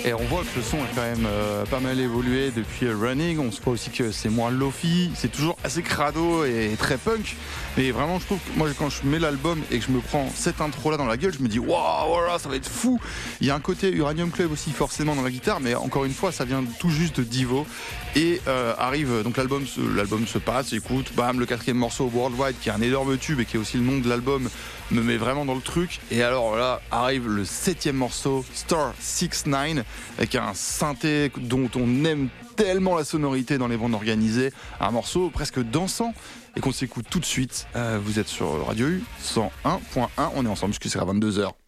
Et on voit que le son a quand même pas mal évolué depuis Running. On se voit aussi que c'est moins lofi, c'est toujours assez crado et très punk. Mais vraiment, je trouve que moi, quand je mets l'album et que je me prends cette intro-là dans la gueule, je me dis waouh, voilà, ça va être fou. Il y a un côté Uranium Club aussi forcément dans la guitare, mais encore une fois, ça vient tout juste de Divo. Et arrive donc l'album se passe, écoute, bam, le 4e morceau Worldwide qui est un énorme tube et qui est aussi le nom de l'album, me met vraiment dans le truc. Et alors là arrive le 7e morceau, Star 69, avec un synthé dont on aime tellement la sonorité dans les bandes organisées, un morceau presque dansant et qu'on s'écoute tout de suite. Vous êtes sur Radio U 101.1, on est ensemble jusqu'à 22h.